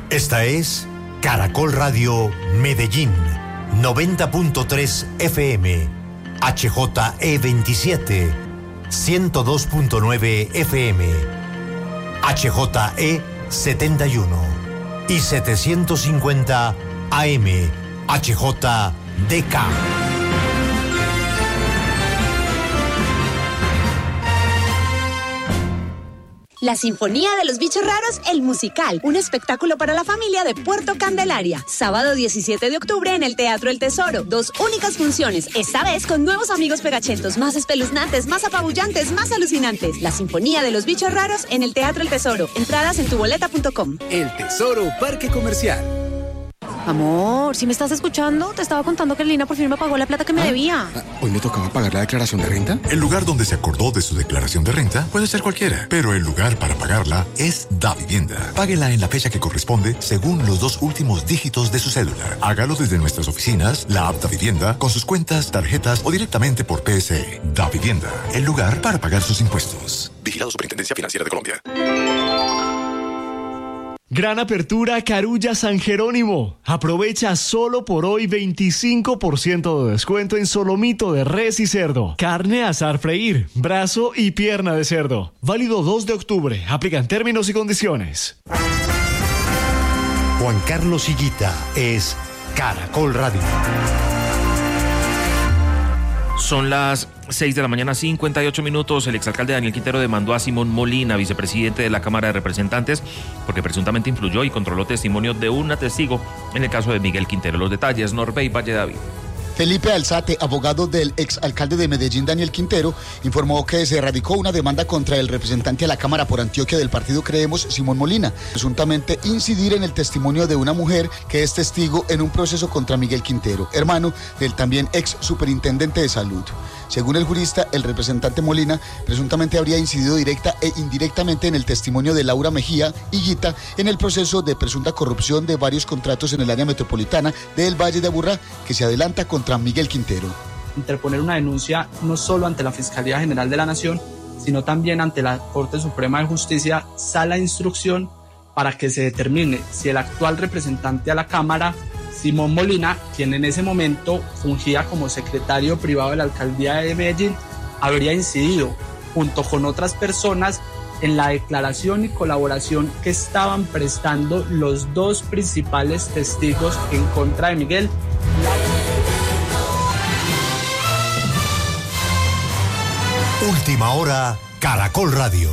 Esta es Caracol Radio Medellín, 90.3 FM, HJE 27, 102.9 FM, HJE 71 y 750 AM, HJDK. La Sinfonía de los Bichos Raros, el musical, un espectáculo para la familia de Puerto Candelaria. Sábado 17 de octubre en el Teatro El Tesoro. 2 únicas funciones, esta vez con nuevos amigos pegachentos, más espeluznantes, más apabullantes, más alucinantes. La Sinfonía de los Bichos Raros en el Teatro El Tesoro. Entradas en tuboleta.com. El Tesoro Parque Comercial. Amor, ¿sí me estás escuchando? Te estaba contando que Lina por fin me pagó la plata que me debía. ¿Hoy me tocaba pagar la declaración de renta? El lugar donde se acordó de su declaración de renta puede ser cualquiera, pero el lugar para pagarla es Davivienda. Páguela en la fecha que corresponde según los 2 últimos dígitos de su cédula. Hágalo desde nuestras oficinas, la app Davivienda, con sus cuentas, tarjetas o directamente por PSE. Davivienda, el lugar para pagar sus impuestos. Vigilado Superintendencia Financiera de Colombia. Gran apertura Carulla San Jerónimo. Aprovecha solo por hoy 25% de descuento en solomito de res y cerdo, carne asar freír, brazo y pierna de cerdo. Válido 2 de octubre. Aplican términos y condiciones. Juan Carlos Higuita es Caracol Radio. Son las 6 de la mañana, 58 minutos. El exalcalde Daniel Quintero demandó a Simón Molina, vicepresidente de la Cámara de Representantes, porque presuntamente influyó y controló testimonio de un testigo en el caso de Miguel Quintero. Los detalles, Norbey Valle David. Felipe Alzate, abogado del exalcalde de Medellín, Daniel Quintero, informó que se radicó una demanda contra el representante a la Cámara por Antioquia del partido Creemos, Simón Molina, presuntamente incidir en el testimonio de una mujer que es testigo en un proceso contra Miguel Quintero, hermano del también ex superintendente de salud. Según el jurista, el representante Molina presuntamente habría incidido directa e indirectamente en el testimonio de Laura Mejía Higuita en el proceso de presunta corrupción de varios contratos en el área metropolitana del Valle de Aburrá, que se adelanta contra Miguel Quintero. Interponer una denuncia no solo ante la Fiscalía General de la Nación, sino también ante la Corte Suprema de Justicia, sala de instrucción para que se determine si el actual representante a la Cámara, Simón Molina, quien en ese momento fungía como secretario privado de la Alcaldía de Medellín, habría incidido, junto con otras personas, en la declaración y colaboración que estaban prestando los 2 principales testigos en contra de Miguel. Última hora, Caracol Radio.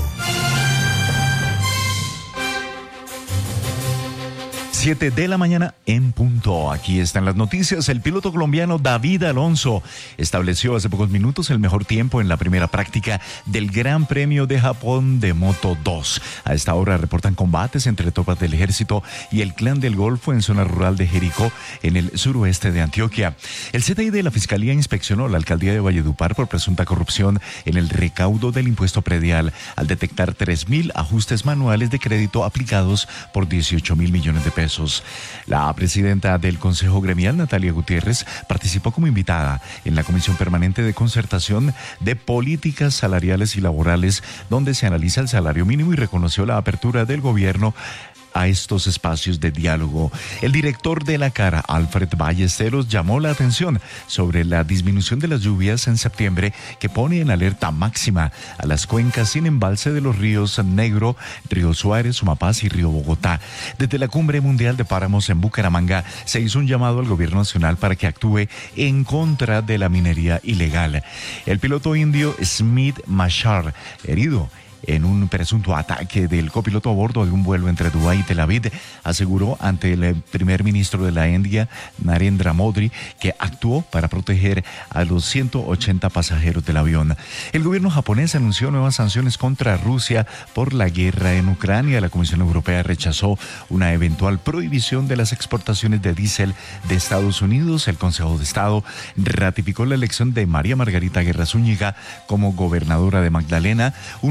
7 de la mañana en punto. Aquí están las noticias. El piloto colombiano David Alonso estableció hace pocos minutos el mejor tiempo en la primera práctica del Gran Premio de Japón de Moto 2. A esta hora reportan combates entre tropas del ejército y el Clan del Golfo en zona rural de Jericó, en el suroeste de Antioquia. El CTI de la Fiscalía inspeccionó la alcaldía de Valledupar por presunta corrupción en el recaudo del impuesto predial al detectar 3.000 ajustes manuales de crédito aplicados por 18.000 millones de pesos. La presidenta del Consejo Gremial, Natalia Gutiérrez, participó como invitada en la Comisión Permanente de Concertación de Políticas Salariales y Laborales, donde se analiza el salario mínimo, y reconoció la apertura del gobierno a estos espacios de diálogo. El director de la CARA, Alfred Ballesteros, llamó la atención sobre la disminución de las lluvias en septiembre, que pone en alerta máxima a las cuencas sin embalse de los ríos Negro, Río Suárez, Sumapaz y Río Bogotá. Desde la Cumbre Mundial de Páramos en Bucaramanga se hizo un llamado al gobierno nacional para que actúe en contra de la minería ilegal. El piloto indio Smith Mashar, herido en un presunto ataque del copiloto a bordo de un vuelo entre Dubái y Tel Aviv, aseguró ante el primer ministro de la India, Narendra Modi, que actuó para proteger a los 180 pasajeros del avión. El gobierno japonés anunció nuevas sanciones contra Rusia por la guerra en Ucrania. La Comisión Europea rechazó una eventual prohibición de las exportaciones de diésel de Estados Unidos. El Consejo de Estado ratificó la elección de María Margarita Guerra Zúñiga como gobernadora de Magdalena, un ranking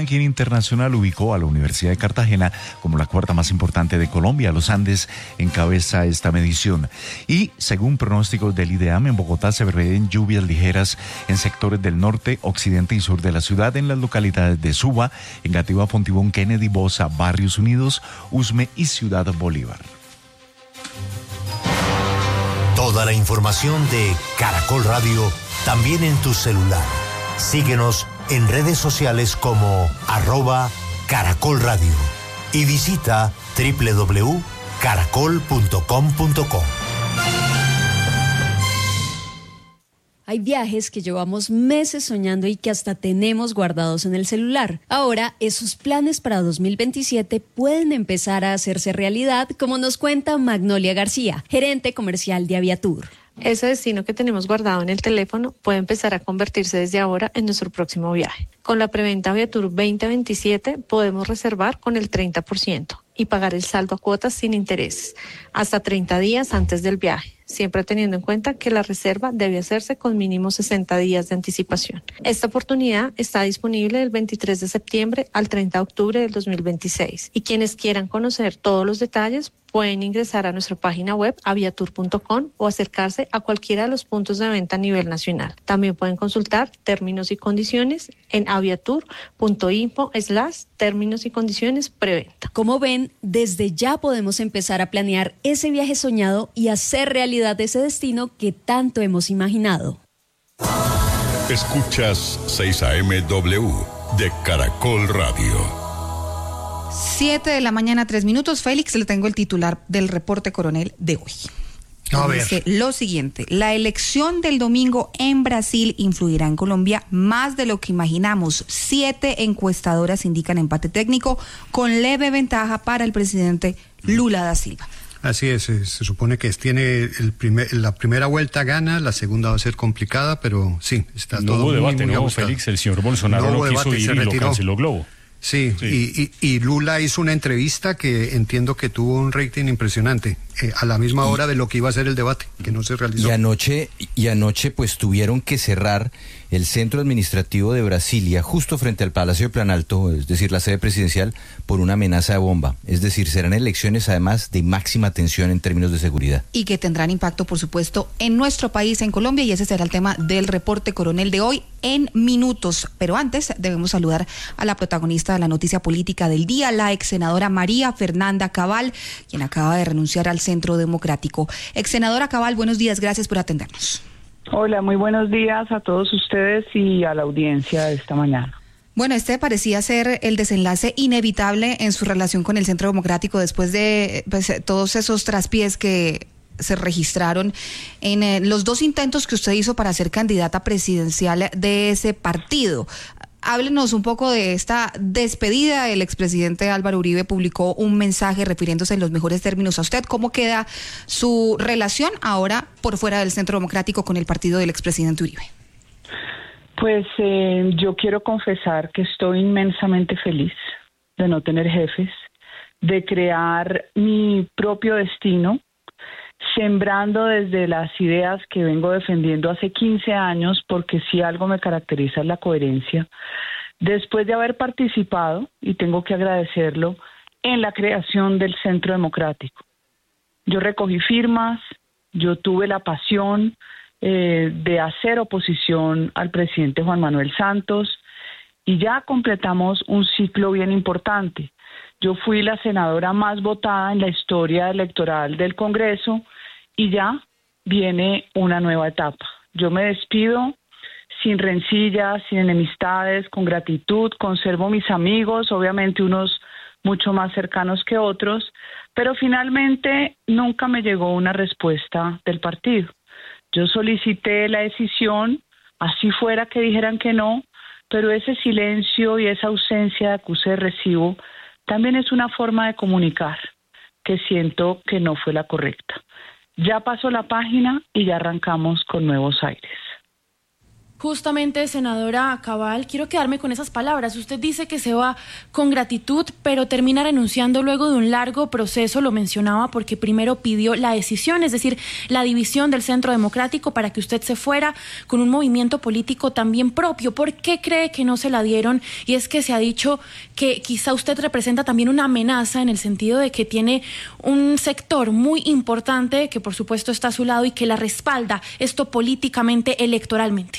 ranking internacional ubicó a la Universidad de Cartagena como la cuarta más importante de Colombia. Los Andes encabeza esta medición. Y según pronósticos del IDEAM, en Bogotá se prevén lluvias ligeras en sectores del norte, occidente y sur de la ciudad, en las localidades de Suba, Engativá, Fontibón, Kennedy, Bosa, Barrios Unidos, Usme y Ciudad Bolívar. Toda la información de Caracol Radio también en tu celular. Síguenos en redes sociales como @Caracol Radio y visita www.caracol.com.co. Hay viajes que llevamos meses soñando y que hasta tenemos guardados en el celular. Ahora, esos planes para 2027 pueden empezar a hacerse realidad, como nos cuenta Magnolia García, gerente comercial de Aviatur. Ese destino que tenemos guardado en el teléfono puede empezar a convertirse desde ahora en nuestro próximo viaje. Con la preventa Aviatur 2027 podemos reservar con el 30% y pagar el saldo a cuotas sin intereses, hasta 30 días antes del viaje, siempre teniendo en cuenta que la reserva debe hacerse con mínimo 60 días de anticipación. Esta oportunidad está disponible del 23 de septiembre al 30 de octubre del 2026 y quienes quieran conocer todos los detalles pueden ingresar a nuestra página web aviatur.com o acercarse a cualquiera de los puntos de venta a nivel nacional. También pueden consultar términos y condiciones en aviatur.info/términos y condiciones preventa. Como ven, desde ya podemos empezar a planear ese viaje soñado y hacer realidad ese destino que tanto hemos imaginado. Escuchas 6 AM-W de Caracol Radio. 7 de la mañana, 3 minutos. Félix, le tengo el titular del reporte coronel de hoy. A ver. Dice lo siguiente: la elección del domingo en Brasil influirá en Colombia más de lo que imaginamos. 7 encuestadoras indican empate técnico con leve ventaja para el presidente Lula da Silva. Así es, se supone que tiene la primera vuelta gana, la segunda va a ser complicada, pero sí, está todo hubo debate, muy ¿no, ajustado. Félix? El señor Bolsonaro no quiso ir y lo canceló Globo. Sí. Y Lula hizo una entrevista que entiendo que tuvo un rating impresionante, a la misma hora de lo que iba a ser el debate, que no se realizó. Y anoche pues tuvieron que cerrar el centro administrativo de Brasilia, justo frente al Palacio de Planalto, es decir, la sede presidencial, por una amenaza de bomba. Es decir, serán elecciones además de máxima tensión en términos de seguridad. Y que tendrán impacto, por supuesto, en nuestro país, en Colombia, y ese será el tema del reporte coronel de hoy en minutos. Pero antes debemos saludar a la protagonista de la noticia política del día, la ex senadora María Fernanda Cabal, quien acaba de renunciar al Centro Democrático. Ex senadora Cabal, buenos días, gracias por atendernos. Hola, muy buenos días a todos ustedes y a la audiencia de esta mañana. Bueno, este parecía ser el desenlace inevitable en su relación con el Centro Democrático después de todos esos traspiés que se registraron en los 2 intentos que usted hizo para ser candidata presidencial de ese partido. Háblenos un poco de esta despedida. El expresidente Álvaro Uribe publicó un mensaje refiriéndose en los mejores términos a usted. ¿Cómo queda su relación ahora por fuera del Centro Democrático con el partido del expresidente Uribe? Pues yo quiero confesar que estoy inmensamente feliz de no tener jefes, de crear mi propio destino, sembrando desde las ideas que vengo defendiendo hace 15 años, porque si algo me caracteriza es la coherencia. Después de haber participado, y tengo que agradecerlo, en la creación del Centro Democrático. Yo recogí firmas, yo tuve la pasión de hacer oposición al presidente Juan Manuel Santos, y ya completamos un ciclo bien importante. Yo fui la senadora más votada en la historia electoral del Congreso y ya viene una nueva etapa. Yo me despido sin rencillas, sin enemistades, con gratitud, conservo mis amigos, obviamente unos mucho más cercanos que otros, pero finalmente nunca me llegó una respuesta del partido. Yo solicité la decisión, así fuera que dijeran que no, pero ese silencio y esa ausencia de acuse de recibo también es una forma de comunicar que siento que no fue la correcta. Ya pasó la página y ya arrancamos con nuevos aires. Justamente, senadora Cabal, quiero quedarme con esas palabras. Usted dice que se va con gratitud, pero termina renunciando luego de un largo proceso, lo mencionaba, porque primero pidió la decisión, es decir, la división del Centro Democrático para que usted se fuera con un movimiento político también propio. ¿Por qué cree que no se la dieron? Y es que se ha dicho que quizá usted representa también una amenaza en el sentido de que tiene un sector muy importante que por supuesto está a su lado y que la respalda, esto políticamente, electoralmente.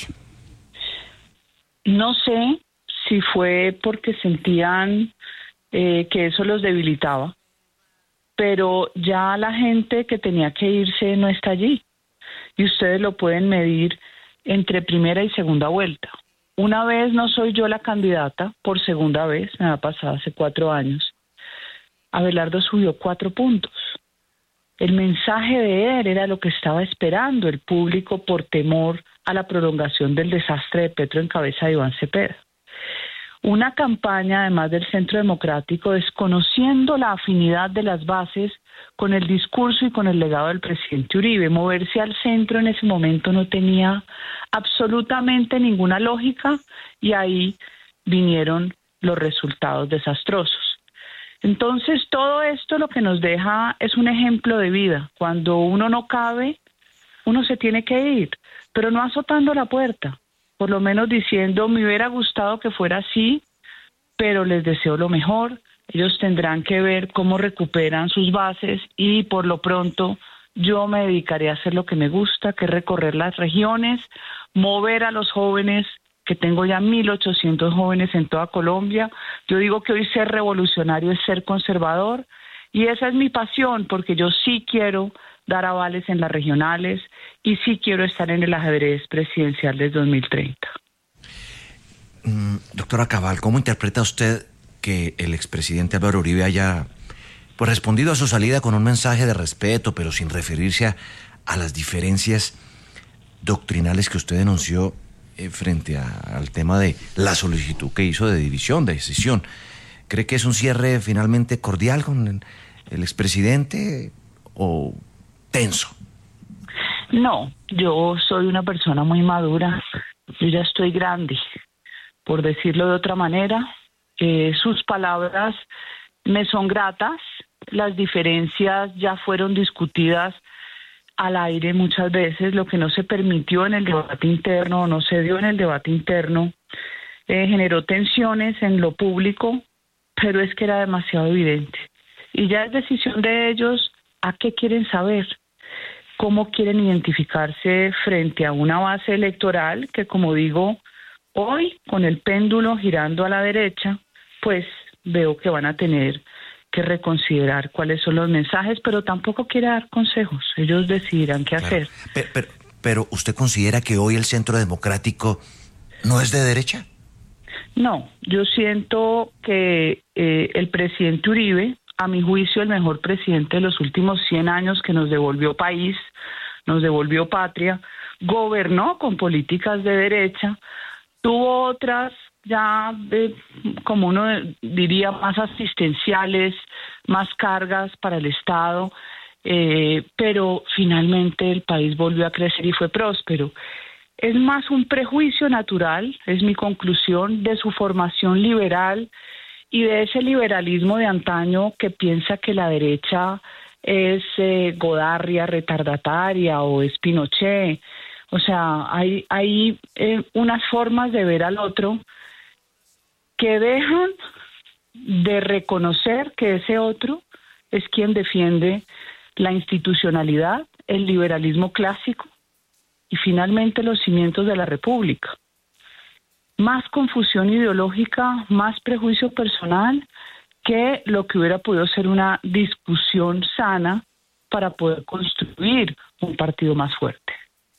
No sé si fue porque sentían que eso los debilitaba, pero ya la gente que tenía que irse no está allí. Y ustedes lo pueden medir entre primera y segunda vuelta. Una vez no soy yo la candidata, por segunda vez, me ha pasado hace 4 años, Abelardo subió 4 puntos. El mensaje de él era lo que estaba esperando el público por temor a la prolongación del desastre de Petro en cabeza de Iván Cepeda. Una campaña, además del Centro Democrático, desconociendo la afinidad de las bases con el discurso y con el legado del presidente Uribe. Moverse al centro en ese momento no tenía absolutamente ninguna lógica y ahí vinieron los resultados desastrosos. Entonces, todo esto lo que nos deja es un ejemplo de vida. Cuando uno no cabe, uno se tiene que ir, pero no azotando la puerta, por lo menos diciendo, me hubiera gustado que fuera así, pero les deseo lo mejor. Ellos tendrán que ver cómo recuperan sus bases y por lo pronto yo me dedicaré a hacer lo que me gusta, que es recorrer las regiones, mover a los jóvenes, que tengo ya 1.800 jóvenes en toda Colombia. Yo digo que hoy ser revolucionario es ser conservador y esa es mi pasión, porque yo sí quiero dar avales en las regionales y sí quiero estar en el ajedrez presidencial del 2030. Doctora Cabal, ¿cómo interpreta usted que el expresidente Álvaro Uribe haya respondido a su salida con un mensaje de respeto, pero sin referirse a las diferencias doctrinales que usted denunció frente al tema de la solicitud que hizo de división, de decisión? ¿Cree que es un cierre finalmente cordial con el expresidente o tenso? No, yo soy una persona muy madura, yo ya estoy grande, por decirlo de otra manera. Sus palabras me son gratas, las diferencias ya fueron discutidas al aire muchas veces. Lo que no se permitió en el debate interno o no se dio en el debate interno generó tensiones en lo público, pero es que era demasiado evidente. Y ya es decisión de ellos a qué quieren saber, cómo quieren identificarse frente a una base electoral que, como digo, hoy con el péndulo girando a la derecha, pues veo que van a tener que reconsiderar cuáles son los mensajes, pero tampoco quiere dar consejos. Ellos decidirán qué hacer. Pero ¿usted considera que hoy el Centro Democrático no es de derecha? No, yo siento que el presidente Uribe, a mi juicio el mejor presidente de los últimos 100 años, que nos devolvió país, nos devolvió patria, gobernó con políticas de derecha, tuvo otras ya, como uno diría, más asistenciales, más cargas para el Estado, pero finalmente el país volvió a crecer y fue próspero. Es más un prejuicio natural, es mi conclusión, de su formación liberal y de ese liberalismo de antaño que piensa que la derecha es Godarria retardataria o es Pinochet. O sea, hay unas formas de ver al otro que dejan de reconocer que ese otro es quien defiende la institucionalidad, el liberalismo clásico y finalmente los cimientos de la República. Más confusión ideológica, más prejuicio personal que lo que hubiera podido ser una discusión sana para poder construir un partido más fuerte.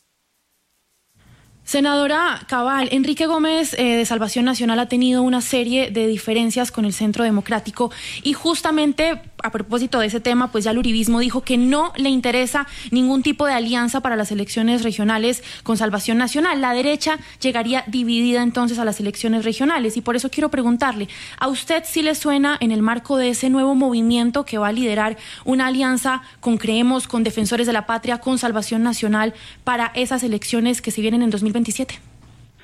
Senadora Cabal, Enrique Gómez de Salvación Nacional ha tenido una serie de diferencias con el Centro Democrático y justamente a propósito de ese tema, pues ya el uribismo dijo que no le interesa ningún tipo de alianza para las elecciones regionales con Salvación Nacional. La derecha llegaría dividida entonces a las elecciones regionales y por eso quiero preguntarle, ¿a usted sí le suena en el marco de ese nuevo movimiento que va a liderar una alianza con Creemos, con Defensores de la Patria, con Salvación Nacional para esas elecciones que se vienen en 2027?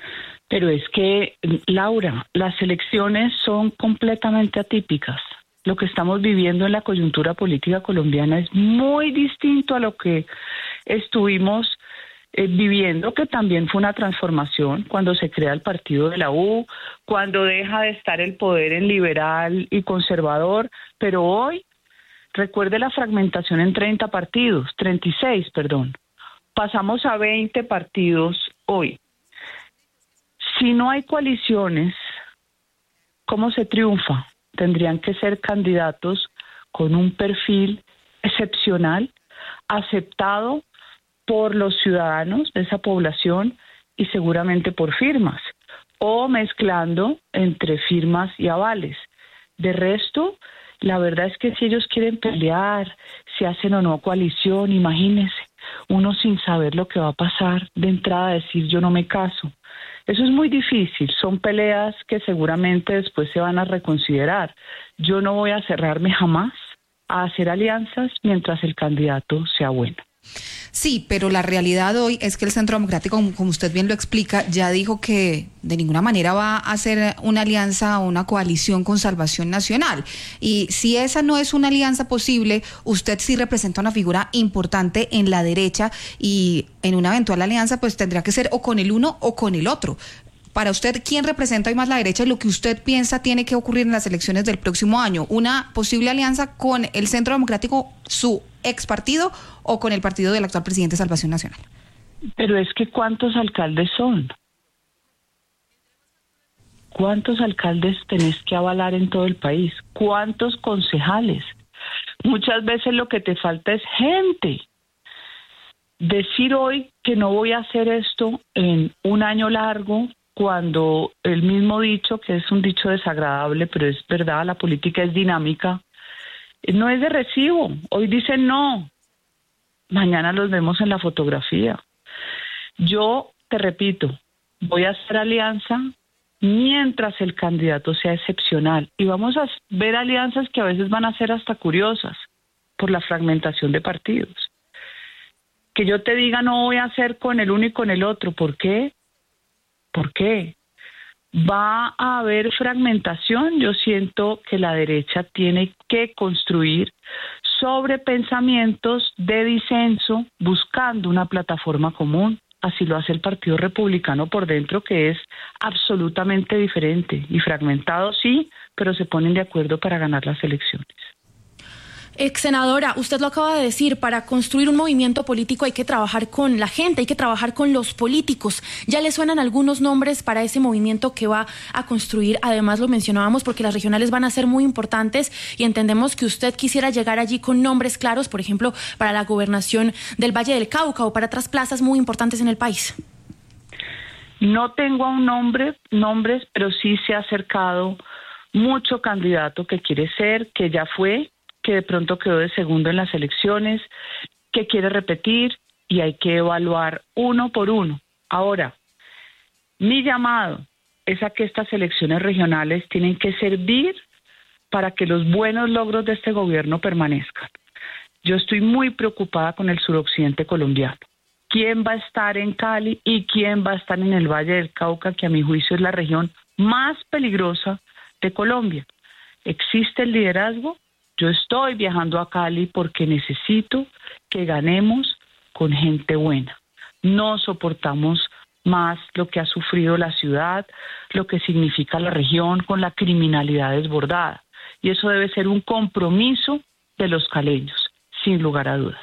Pero es que, Laura, las elecciones son completamente atípicas. Lo que estamos viviendo en la coyuntura política colombiana es muy distinto a lo que estuvimos viviendo, que también fue una transformación cuando se crea el partido de la U, cuando deja de estar el poder en liberal y conservador, pero hoy, recuerde la fragmentación en 36, perdón. Pasamos a 20 partidos hoy. Si no hay coaliciones, ¿cómo se triunfa? Tendrían que ser candidatos con un perfil excepcional, aceptado por los ciudadanos de esa población y seguramente por firmas, o mezclando entre firmas y avales. De resto, la verdad es que si ellos quieren pelear, si hacen o no coalición, imagínense, uno sin saber lo que va a pasar, de entrada decir yo no me caso. Eso es muy difícil, son peleas que seguramente después se van a reconsiderar. Yo no voy a cerrarme jamás a hacer alianzas mientras el candidato sea bueno. Sí, pero la realidad hoy es que el Centro Democrático, como usted bien lo explica, ya dijo que de ninguna manera va a hacer una alianza o una coalición con Salvación Nacional. Y si esa no es una alianza posible, usted sí representa una figura importante en la derecha y en una eventual alianza pues tendría que ser o con el uno o con el otro. Para usted, ¿quién representa hoy más la derecha y lo que usted piensa tiene que ocurrir en las elecciones del próximo año? ¿Una posible alianza con el Centro Democrático, su ex partido, o con el partido del actual presidente Salvación Nacional? Pero es que ¿cuántos alcaldes son? ¿Cuántos alcaldes tenés que avalar en todo el país? ¿Cuántos concejales? Muchas veces lo que te falta es gente. Decir hoy que no voy a hacer esto en un año largo, cuando el mismo dicho, que es un dicho desagradable, pero es verdad, la política es dinámica, no es de recibo. Hoy dicen no, mañana los vemos en la fotografía. Yo te repito, voy a hacer alianza mientras el candidato sea excepcional. Y vamos a ver alianzas que a veces van a ser hasta curiosas por la fragmentación de partidos. Que yo te diga no voy a hacer con el uno y con el otro. ¿Por qué? ¿Por qué? Va a haber fragmentación. Yo siento que la derecha tiene que construir sobre pensamientos de disenso, buscando una plataforma común. Así lo hace el Partido Republicano por dentro, que es absolutamente diferente y fragmentado, sí, pero se ponen de acuerdo para ganar las elecciones. Ex senadora, usted lo acaba de decir, para construir un movimiento político hay que trabajar con la gente, hay que trabajar con los políticos. ¿Ya le suenan algunos nombres para ese movimiento que va a construir? Además lo mencionábamos porque las regionales van a ser muy importantes y entendemos que usted quisiera llegar allí con nombres claros, por ejemplo, para la gobernación del Valle del Cauca o para otras plazas muy importantes en el país. No tengo aún nombres, pero sí se ha acercado mucho candidato que quiere ser, que ya fue, que de pronto quedó de segundo en las elecciones, que quiere repetir, y hay que evaluar uno por uno. Ahora, mi llamado es a que estas elecciones regionales tienen que servir para que los buenos logros de este gobierno permanezcan. Yo estoy muy preocupada con el suroccidente colombiano. ¿Quién va a estar en Cali y quién va a estar en el Valle del Cauca, que a mi juicio es la región más peligrosa de Colombia? ¿Existe el liderazgo? Yo estoy viajando a Cali porque necesito que ganemos con gente buena. No soportamos más lo que ha sufrido la ciudad, lo que significa la región con la criminalidad desbordada. Y eso debe ser un compromiso de los caleños, sin lugar a dudas.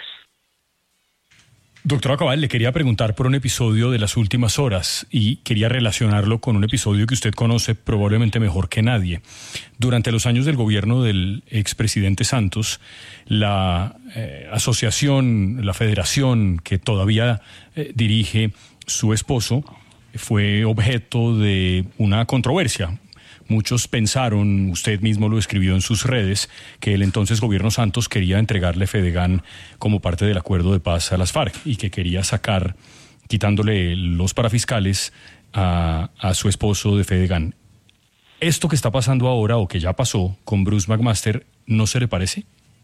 Doctora Cabal, le quería preguntar por un episodio de las últimas horas y quería relacionarlo con un episodio que usted conoce probablemente mejor que nadie. Durante los años del gobierno del expresidente Santos, la asociación, la federación que todavía dirige su esposo, fue objeto de una controversia. Muchos pensaron, usted mismo lo escribió en sus redes, que el entonces gobierno Santos quería entregarle Fedegan como parte del acuerdo de paz a las FARC y que quería sacar, quitándole los parafiscales a su esposo de Fedegan. ¿Esto que está pasando ahora o que ya pasó con Bruce McMaster no se le parece?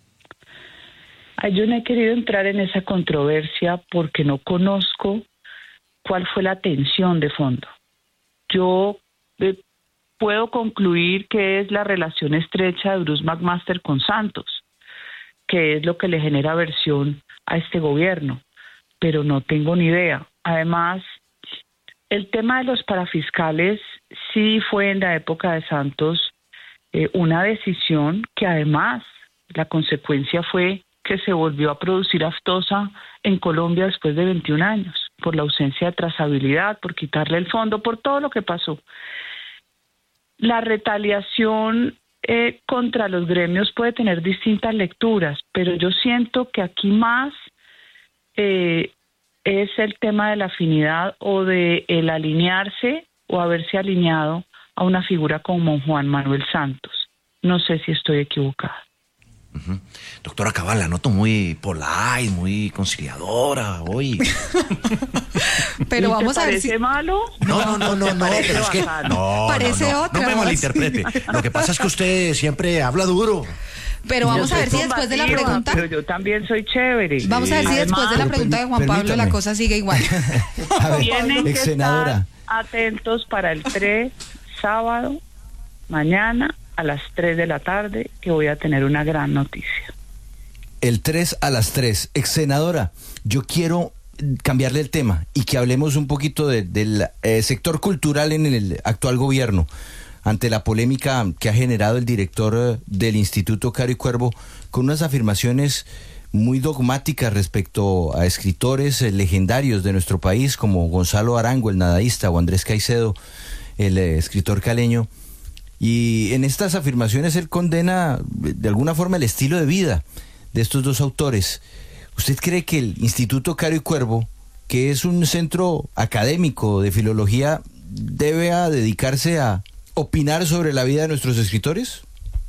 Yo no he querido entrar en esa controversia porque no conozco cuál fue la tensión de fondo. yo puedo concluir que es la relación estrecha de Bruce McMaster con Santos, que es lo que le genera aversión a este gobierno, pero no tengo ni idea. Además, el tema de los parafiscales sí fue en la época de Santos una decisión que además la consecuencia fue que se volvió a producir aftosa en Colombia después de 21 años, por la ausencia de trazabilidad, por quitarle el fondo, por todo lo que pasó. La retaliación contra los gremios puede tener distintas lecturas, pero yo siento que aquí más es el tema de la afinidad o de el alinearse o haberse alineado a una figura como Juan Manuel Santos. No sé si estoy equivocada. Uh-huh. Doctora Cabal, la noto muy polite, muy conciliadora hoy. Pero vamos a ver si... ¿Parece malo? No, pero es que... Parece otra. No me malinterprete. Lo que pasa es que usted siempre habla duro. Pero vamos a ver si después de la pregunta... Pero yo también soy chévere. Vamos a ver si después de la pregunta de Juan Pablo la cosa sigue igual. Tienen que estar atentos para el 3, sábado, mañana, a las 3 de la tarde, que voy a tener una gran noticia. El 3 a las 3. Ex senadora, yo quiero cambiarle el tema y que hablemos un poquito del sector cultural en el actual gobierno, ante la polémica que ha generado el director del Instituto Caro y Cuervo con unas afirmaciones muy dogmáticas respecto a escritores legendarios de nuestro país como Gonzalo Arango, el nadaísta, o Andrés Caicedo, el escritor caleño. Y en estas afirmaciones él condena de alguna forma el estilo de vida de estos dos autores. ¿Usted cree que el Instituto Caro y Cuervo, que es un centro académico de filología, debe dedicarse a opinar sobre la vida de nuestros escritores?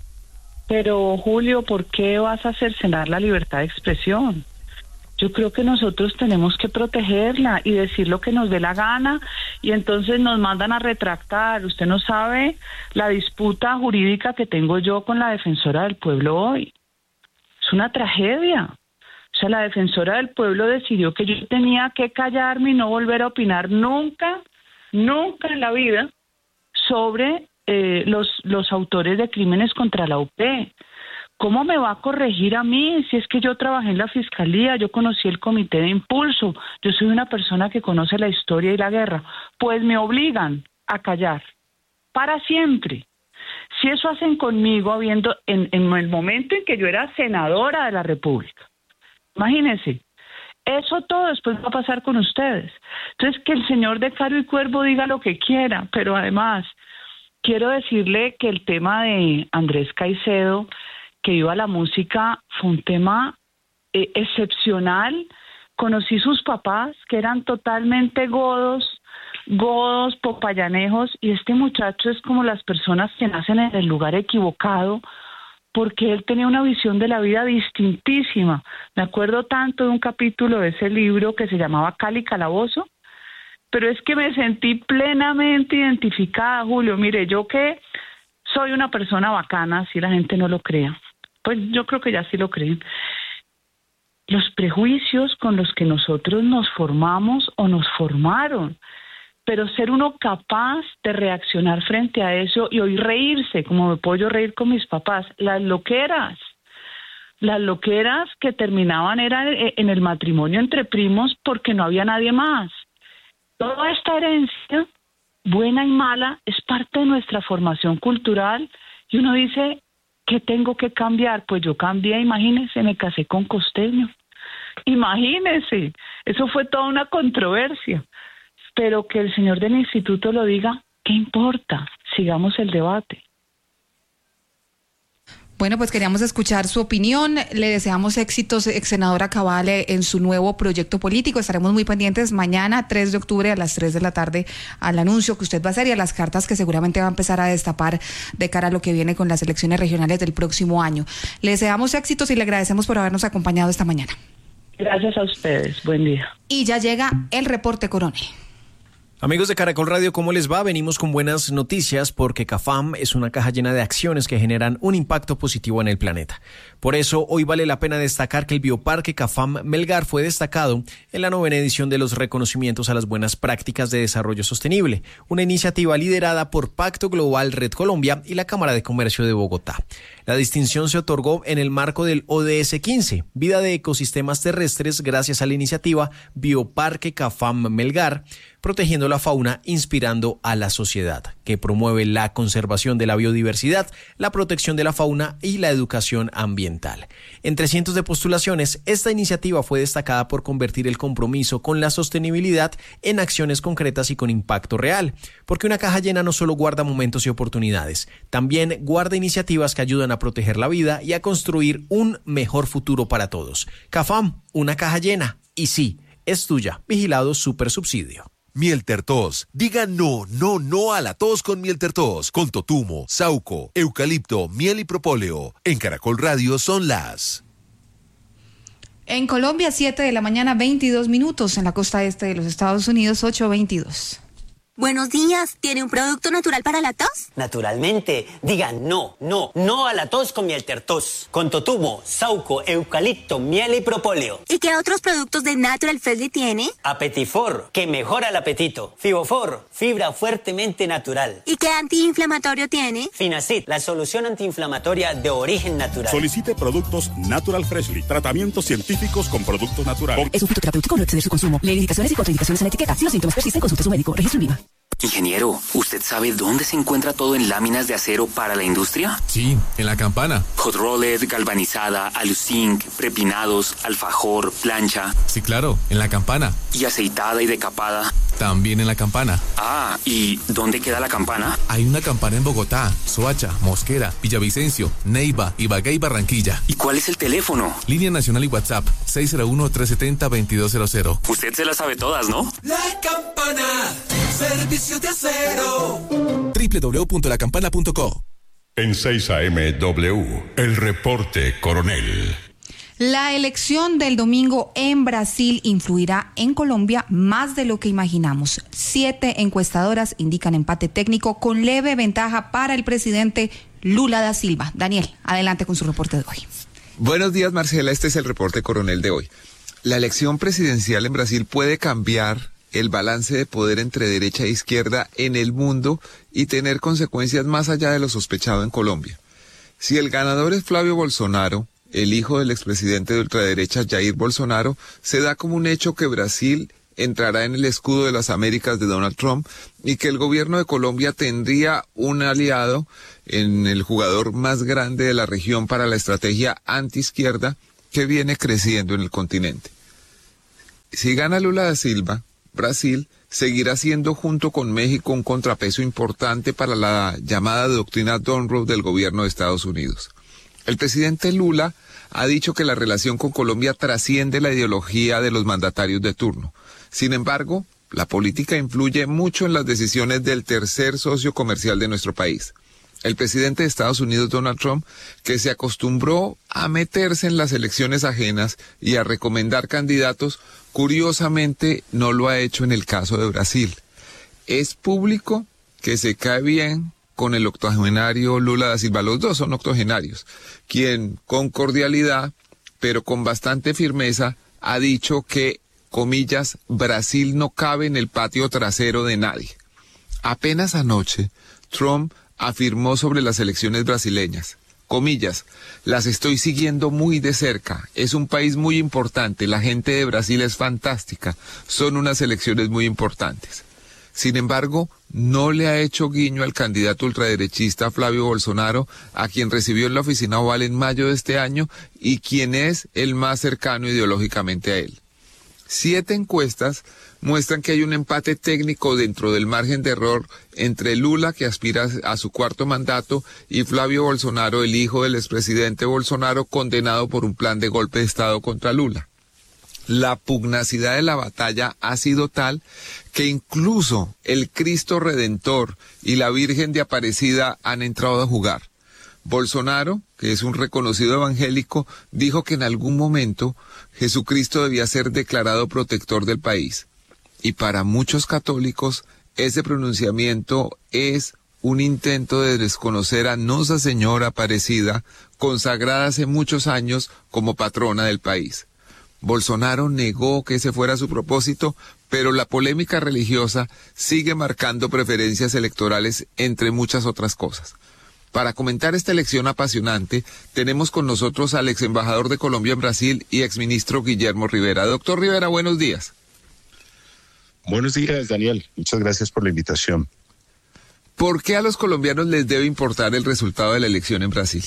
Pero Julio, ¿por qué vas a cercenar la libertad de expresión? Yo creo que nosotros tenemos que protegerla y decir lo que nos dé la gana, y entonces nos mandan a retractar. Usted no sabe la disputa jurídica que tengo yo con la defensora del pueblo hoy. Es una tragedia. O sea, la defensora del pueblo decidió que yo tenía que callarme y no volver a opinar nunca en la vida sobre los autores de crímenes contra la UP. ¿Cómo me va a corregir a mí si es que yo trabajé en la fiscalía, yo conocí el comité de impulso, yo soy una persona que conoce la historia y la guerra? Pues me obligan a callar para siempre. Si eso hacen conmigo habiendo en el momento en que yo era senadora de la República, imagínense, eso todo después va a pasar con ustedes. Entonces, que el señor de Caro y Cuervo diga lo que quiera, pero además quiero decirle que el tema de Andrés Caicedo, que iba la música, fue un tema excepcional. Conocí sus papás, que eran totalmente godos, popayánejos, y este muchacho es como las personas que nacen en el lugar equivocado, porque él tenía una visión de la vida distintísima. Me acuerdo tanto de un capítulo de ese libro que se llamaba Cali Calabozo, pero es que me sentí plenamente identificada, Julio. Mire, yo que soy una persona bacana, si la gente no lo crea, pues yo creo que ya sí lo creen. Los prejuicios con los que nosotros nos formamos o nos formaron, pero ser uno capaz de reaccionar frente a eso y hoy reírse, como me puedo yo reír con mis papás. Las loqueras que terminaban eran en el matrimonio entre primos porque no había nadie más. Toda esta herencia, buena y mala, es parte de nuestra formación cultural, y uno dice, ¿qué tengo que cambiar? Pues yo cambié, imagínense, me casé con costeño. Imagínense, eso fue toda una controversia. Pero que el señor del instituto lo diga, ¿qué importa? Sigamos el debate. Bueno, pues queríamos escuchar su opinión. Le deseamos éxitos, ex senadora Cabal, en su nuevo proyecto político. Estaremos muy pendientes mañana, 3 de octubre, a las 3 de la tarde, al anuncio que usted va a hacer y a las cartas que seguramente va a empezar a destapar de cara a lo que viene con las elecciones regionales del próximo año. Le deseamos éxitos y le agradecemos por habernos acompañado esta mañana. Gracias a ustedes. Buen día. Y ya llega el reporte Coronel. Amigos de Caracol Radio, ¿cómo les va? Venimos con buenas noticias porque CAFAM es una caja llena de acciones que generan un impacto positivo en el planeta. Por eso, hoy vale la pena destacar que el Bioparque CAFAM Melgar fue destacado en la 9ª edición de los reconocimientos a las buenas prácticas de desarrollo sostenible, una iniciativa liderada por Pacto Global Red Colombia y la Cámara de Comercio de Bogotá. La distinción se otorgó en el marco del ODS 15, Vida de Ecosistemas Terrestres, gracias a la iniciativa Bioparque CAFAM Melgar, protegiendo la fauna, inspirando a la sociedad, que promueve la conservación de la biodiversidad, la protección de la fauna y la educación ambiental. Entre cientos de postulaciones, esta iniciativa fue destacada por convertir el compromiso con la sostenibilidad en acciones concretas y con impacto real, porque una caja llena no solo guarda momentos y oportunidades, también guarda iniciativas que ayudan a proteger la vida y a construir un mejor futuro para todos. CAFAM, una caja llena, y sí, es tuya. Vigilado Supersubsidio. Miel Tertos. Diga no a la tos con Miel Tertos. Con totumo, sauco, eucalipto, miel y propóleo. En Caracol Radio son las... En Colombia, 7 de la mañana, 22 minutos. En la costa este de los Estados Unidos, 8:22. Buenos días, ¿tiene un producto natural para la tos? Naturalmente, diga no a la tos con Miel Tertos. Con totumo, sauco, eucalipto, miel y propóleo. ¿Y qué otros productos de Natural Freshly tiene? Apetifor, que mejora el apetito. Fibofor, fibra fuertemente natural. ¿Y qué antiinflamatorio tiene? Finacid, la solución antiinflamatoria de origen natural. Solicite productos Natural Freshly, tratamientos científicos con productos naturales. Es un fitoterapéutico, no exceder su consumo. Lee indicaciones y contraindicaciones en la etiqueta. Si los síntomas persisten, consulte a su médico. Registro en VIVA. Ingeniero, ¿usted sabe dónde se encuentra todo en láminas de acero para la industria? Sí, en La Campana. Hot rolled, galvanizada, aluzinc, prepinados, alfajor, plancha. Sí, claro, en La Campana. ¿Y aceitada y decapada? También en La Campana. Ah, ¿y dónde queda la campana? Hay una campana en Bogotá, Soacha, Mosquera, Villavicencio, Neiva, Ibagué y Barranquilla. ¿Y cuál es el teléfono? Línea nacional y WhatsApp, 601-370-2200. Usted se las sabe todas, ¿no? La Campana, servicio de acero. www.lacampana.co. En 6 AM W, el reporte coronel. La elección del domingo en Brasil influirá en Colombia más de lo que imaginamos. 7 encuestadoras indican empate técnico con leve ventaja para el presidente Lula da Silva. Daniel, adelante con su reporte de hoy. Buenos días, Marcela. Este es el reporte coronel de hoy. La elección presidencial en Brasil puede cambiar el balance de poder entre derecha e izquierda en el mundo y tener consecuencias más allá de lo sospechado en Colombia. Si el ganador es Flavio Bolsonaro, el hijo del expresidente de ultraderecha Jair Bolsonaro, se da como un hecho que Brasil entrará en el escudo de las Américas de Donald Trump y que el gobierno de Colombia tendría un aliado en el jugador más grande de la región para la estrategia antiizquierda que viene creciendo en el continente. Si gana Lula da Silva, Brasil seguirá siendo junto con México un contrapeso importante para la llamada doctrina Monroe del gobierno de Estados Unidos. El presidente Lula ha dicho que la relación con Colombia trasciende la ideología de los mandatarios de turno. Sin embargo, la política influye mucho en las decisiones del tercer socio comercial de nuestro país. El presidente de Estados Unidos, Donald Trump, que se acostumbró a meterse en las elecciones ajenas y a recomendar candidatos, curiosamente no lo ha hecho en el caso de Brasil. Es público que se cae bien con el octogenario Lula da Silva. Los dos son octogenarios, quien con cordialidad, pero con bastante firmeza, ha dicho que, comillas, Brasil no cabe en el patio trasero de nadie. Apenas anoche, Trump afirmó sobre las elecciones brasileñas, comillas, las estoy siguiendo muy de cerca, es un país muy importante, la gente de Brasil es fantástica, son unas elecciones muy importantes. Sin embargo, no le ha hecho guiño al candidato ultraderechista Flavio Bolsonaro, a quien recibió en la oficina Oval en mayo de este año y quien es el más cercano ideológicamente a él. 7 encuestas muestran que hay un empate técnico dentro del margen de error entre Lula, que aspira a su 4º mandato, y Flavio Bolsonaro, el hijo del expresidente Bolsonaro, condenado por un plan de golpe de Estado contra Lula. La pugnacidad de la batalla ha sido tal que incluso el Cristo Redentor y la Virgen de Aparecida han entrado a jugar. Bolsonaro, que es un reconocido evangélico, dijo que en algún momento Jesucristo debía ser declarado protector del país. y para muchos católicos ese pronunciamiento es un intento de desconocer a Nuestra Señora Aparecida, consagrada hace muchos años como patrona del país. Bolsonaro negó que ese fuera su propósito, pero la polémica religiosa sigue marcando preferencias electorales entre muchas otras cosas. Para comentar esta elección apasionante, tenemos con nosotros al ex embajador de Colombia en Brasil y exministro Guillermo Rivera. Doctor Rivera, buenos días. Buenos días, Daniel. Muchas gracias por la invitación. ¿Por qué a los colombianos les debe importar el resultado de la elección en Brasil?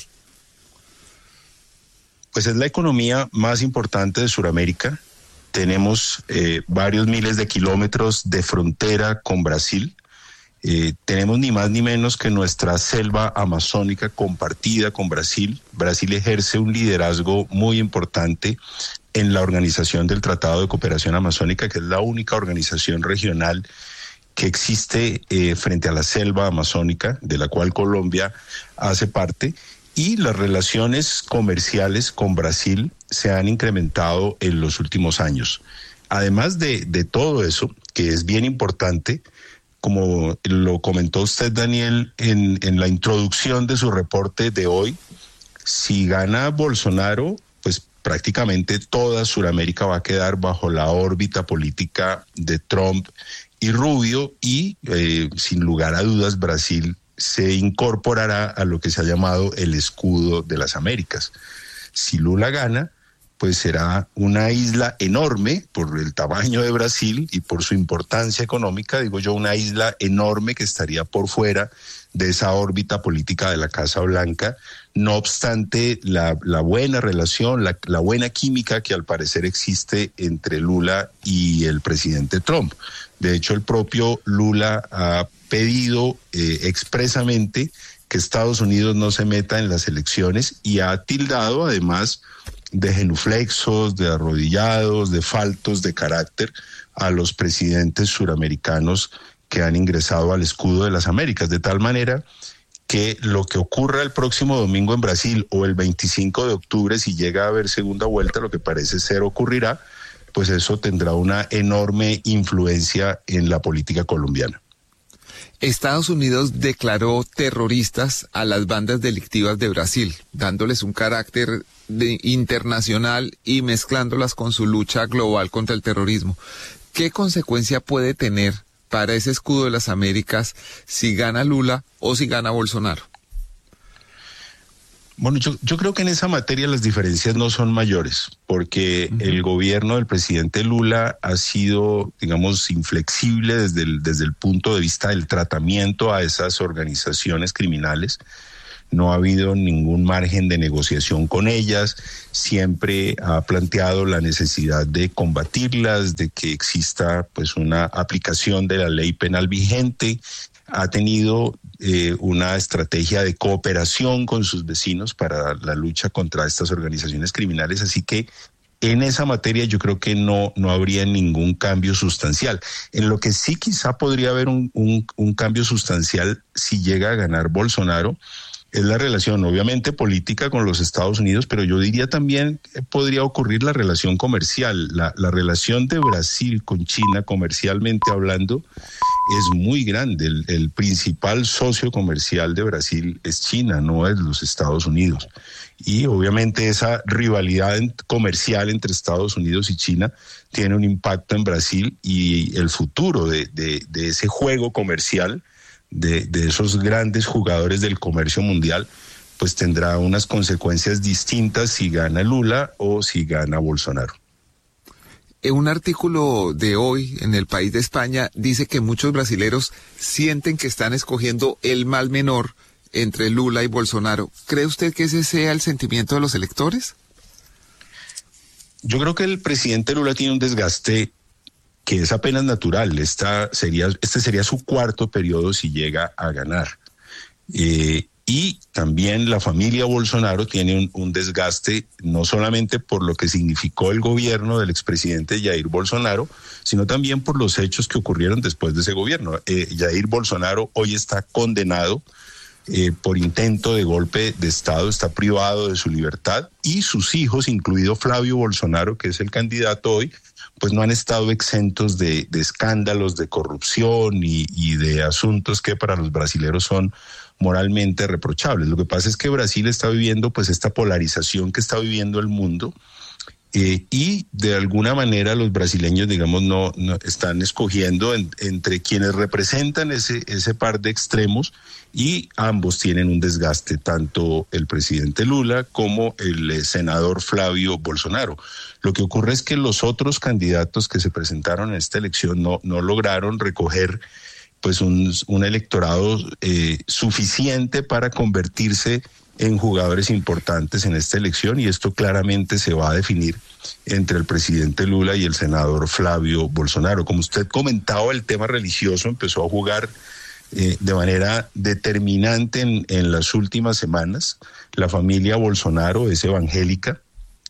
Pues es la economía más importante de Sudamérica. Tenemos varios miles de kilómetros de frontera con Brasil. Tenemos ni más ni menos que nuestra selva amazónica compartida con Brasil. Brasil ejerce un liderazgo muy importante en la organización del Tratado de Cooperación Amazónica, que es la única organización regional que existe frente a la selva amazónica, de la cual Colombia hace parte. Y las relaciones comerciales con Brasil se han incrementado en los últimos años. Además de todo eso, que es bien importante, como lo comentó usted, Daniel, en la introducción de su reporte de hoy, si gana Bolsonaro, pues prácticamente toda Sudamérica va a quedar bajo la órbita política de Trump y Rubio y, sin lugar a dudas, Brasil se incorporará a lo que se ha llamado el escudo de las Américas. Si Lula gana, pues será una isla enorme por el tamaño de Brasil y por su importancia económica, digo yo, una isla enorme que estaría por fuera de esa órbita política de la Casa Blanca. No obstante, la buena relación, la buena química que al parecer existe entre Lula y el presidente Trump. De hecho, el propio Lula ha pedido expresamente que Estados Unidos no se meta en las elecciones y ha tildado además de genuflexos, de arrodillados, de faltos de carácter a los presidentes suramericanos que han ingresado al escudo de las Américas, de tal manera que lo que ocurra el próximo domingo en Brasil o el 25 de octubre, si llega a haber segunda vuelta, lo que parece ser ocurrirá, pues eso tendrá una enorme influencia en la política colombiana. Estados Unidos declaró terroristas a las bandas delictivas de Brasil, dándoles un carácter internacional y mezclándolas con su lucha global contra el terrorismo. ¿Qué consecuencia puede tener para ese escudo de las Américas si gana Lula o si gana Bolsonaro? Bueno, yo creo que en esa materia las diferencias no son mayores, porque el gobierno del presidente Lula ha sido, digamos, inflexible desde el punto de vista del tratamiento a esas organizaciones criminales. No ha habido ningún margen de negociación con ellas, siempre ha planteado la necesidad de combatirlas, de que exista pues una aplicación de la ley penal vigente. Ha tenido una estrategia de cooperación con sus vecinos para la lucha contra estas organizaciones criminales, así que en esa materia yo creo que no habría ningún cambio sustancial. En lo que sí quizá podría haber un cambio sustancial si llega a ganar Bolsonaro es la relación obviamente política con los Estados Unidos, pero yo diría también que podría ocurrir la relación comercial. La relación de Brasil con China, comercialmente hablando, es muy grande. El principal socio comercial de Brasil es China, no es los Estados Unidos. Y obviamente esa rivalidad comercial entre Estados Unidos y China tiene un impacto en Brasil, y el futuro de ese juego comercial, de esos grandes jugadores del comercio mundial, pues tendrá unas consecuencias distintas si gana Lula o si gana Bolsonaro. Un artículo de hoy en El País de España dice que muchos brasileros sienten que están escogiendo el mal menor entre Lula y Bolsonaro. ¿Cree usted que ese sea el sentimiento de los electores? Yo creo que el presidente Lula tiene un desgaste que es apenas natural. Este sería su cuarto periodo si llega a ganar. Y también la familia Bolsonaro tiene un desgaste, no solamente por lo que significó el gobierno del expresidente Jair Bolsonaro, sino también por los hechos que ocurrieron después de ese gobierno. Jair Bolsonaro hoy está condenado por intento de golpe de Estado, está privado de su libertad, y sus hijos, incluido Flavio Bolsonaro, que es el candidato hoy, pues no han estado exentos de escándalos, de corrupción y de asuntos que para los brasileros son moralmente reprochables. Lo que pasa es que Brasil está viviendo pues esta polarización que está viviendo el mundo, y de alguna manera los brasileños, digamos, no están escogiendo entre quienes representan ese par de extremos, y ambos tienen un desgaste, tanto el presidente Lula como el senador Flavio Bolsonaro. Lo que ocurre es que los otros candidatos que se presentaron en esta elección no lograron recoger pues un electorado suficiente para convertirse en jugadores importantes en esta elección, y esto claramente se va a definir entre el presidente Lula y el senador Flavio Bolsonaro. Como usted comentaba, el tema religioso empezó a jugar de manera determinante en las últimas semanas. La familia Bolsonaro es evangélica,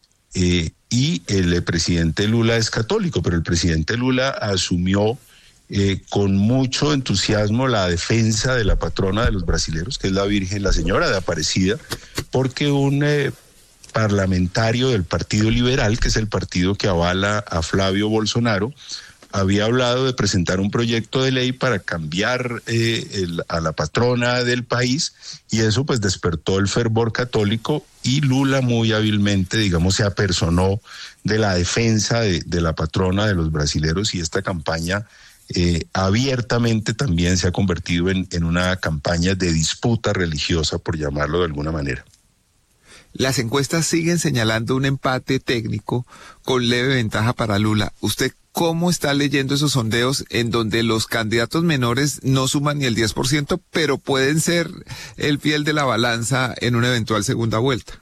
y el presidente Lula es católico, pero el presidente Lula asumió con mucho entusiasmo la defensa de la patrona de los brasileros, que es la Virgen, la Señora de Aparecida, porque un parlamentario del Partido Liberal, que es el partido que avala a Flavio Bolsonaro, había hablado de presentar un proyecto de ley para cambiar a la patrona del país, y eso pues despertó el fervor católico, y Lula muy hábilmente, digamos, se apersonó de la defensa de la patrona de los brasileros, y esta campaña abiertamente también se ha convertido en una campaña de disputa religiosa, por llamarlo de alguna manera. Las encuestas siguen señalando un empate técnico con leve ventaja para Lula. ¿Usted cómo está leyendo esos sondeos en donde los candidatos menores no suman ni el 10%, pero pueden ser el fiel de la balanza en una eventual segunda vuelta?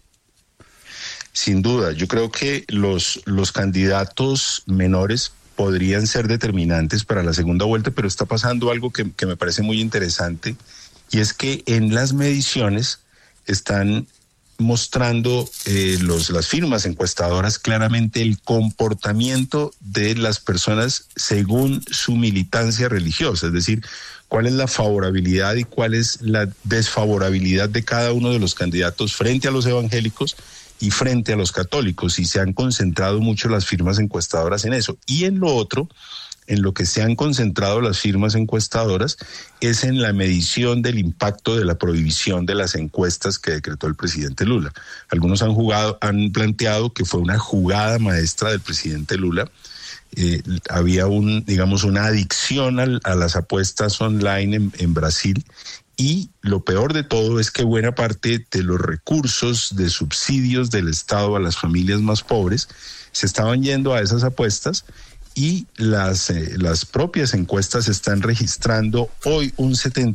Sin duda, yo creo que los candidatos menores podrían ser determinantes para la segunda vuelta, pero está pasando algo que me parece muy interesante, y es que en las mediciones están mostrando las firmas encuestadoras claramente el comportamiento de las personas según su militancia religiosa, es decir, cuál es la favorabilidad y cuál es la desfavorabilidad de cada uno de los candidatos frente a los evangélicos y frente a los católicos, y se han concentrado mucho las firmas encuestadoras en eso. Y en lo otro, en lo que se han concentrado las firmas encuestadoras, es en la medición del impacto de la prohibición de las encuestas que decretó el presidente Lula. Algunos han planteado que fue una jugada maestra del presidente Lula. Había una adicción a las apuestas online en Brasil, y lo peor de todo es que buena parte de los recursos de subsidios del Estado a las familias más pobres se estaban yendo a esas apuestas, y las propias encuestas están registrando hoy un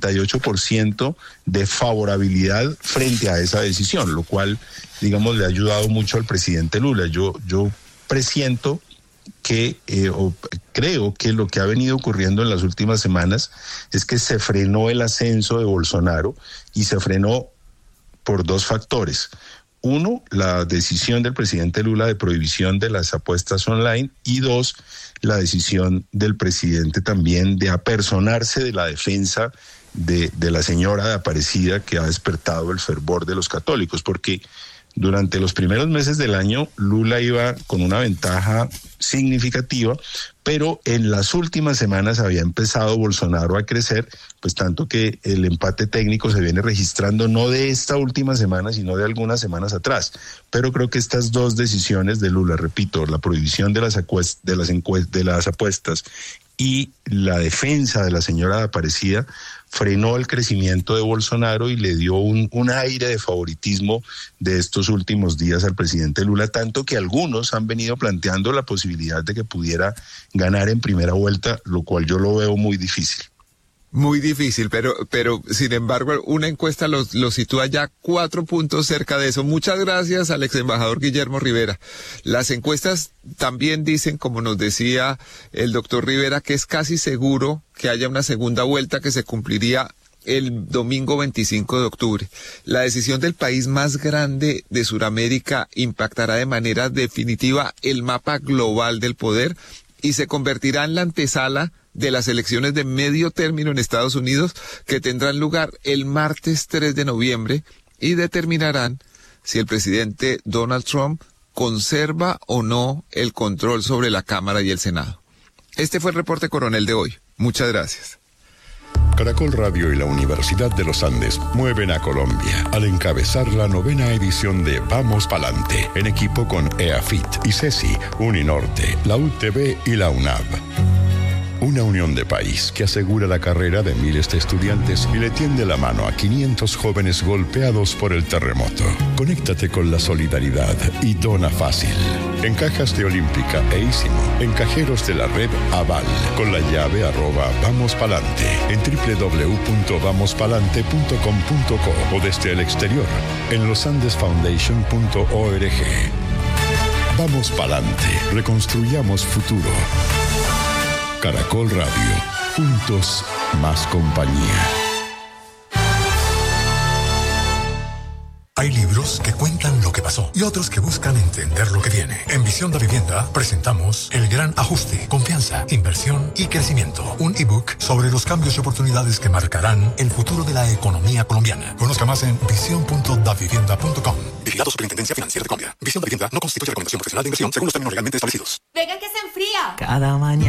78% de favorabilidad frente a esa decisión, lo cual, digamos, le ha ayudado mucho al presidente Lula. Yo presiento que creo que lo que ha venido ocurriendo en las últimas semanas es que se frenó el ascenso de Bolsonaro, y se frenó por dos factores. Uno, la decisión del presidente Lula de prohibición de las apuestas online, y dos, la decisión del presidente también de apersonarse de la defensa de la señora de Aparecida, que ha despertado el fervor de los católicos, porque durante los primeros meses del año Lula iba con una ventaja significativa, pero en las últimas semanas había empezado Bolsonaro a crecer, pues tanto que el empate técnico se viene registrando no de esta última semana, sino de algunas semanas atrás. Pero creo que estas dos decisiones de Lula, repito, la prohibición de las apuestas y la defensa de la señora de Aparecida, frenó el crecimiento de Bolsonaro y le dio un aire de favoritismo de estos últimos días al presidente Lula, tanto que algunos han venido planteando la posibilidad de que pudiera ganar en primera vuelta, lo cual yo lo veo muy difícil. Muy difícil, pero sin embargo una encuesta lo sitúa ya 4 puntos cerca de eso. Muchas gracias al ex embajador Guillermo Rivera. Las encuestas también dicen, como nos decía el doctor Rivera, que es casi seguro que haya una segunda vuelta que se cumpliría el domingo 25 de octubre. La decisión del país más grande de Sudamérica impactará de manera definitiva el mapa global del poder y se convertirá en la antesala de las elecciones de medio término en Estados Unidos, que tendrán lugar el martes 3 de noviembre y determinarán si el presidente Donald Trump conserva o no el control sobre la Cámara y el Senado. Este fue el reporte coronel de hoy. Muchas gracias. Caracol Radio y la Universidad de los Andes mueven a Colombia al encabezar la 9ª edición de Vamos Palante, en equipo con EAFIT, ICESI, Uninorte, la UTB y la UNAV. Una unión de país que asegura la carrera de miles de estudiantes y le tiende la mano a 500 jóvenes golpeados por el terremoto. Conéctate con la solidaridad y dona fácil. En cajas de Olímpica e Ísimo, en cajeros de la red Aval, con la llave @vamospalante, en www.vamospalante.com.co o desde el exterior, en losandesfoundation.org. Vamos Palante, reconstruyamos futuro. Caracol Radio, juntos más compañía. Hay libros que cuentan lo que pasó y otros que buscan entender lo que viene. En Visión de Vivienda presentamos El Gran Ajuste, Confianza, Inversión y Crecimiento. Un ebook sobre los cambios y oportunidades que marcarán el futuro de la economía colombiana. Conozca más en visión.davivienda.com. Vigilado Superintendencia Financiera de Colombia. Visión de Vivienda no constituye recomendación profesional de inversión según los términos legalmente establecidos. Venga que se enfría. Cada mañana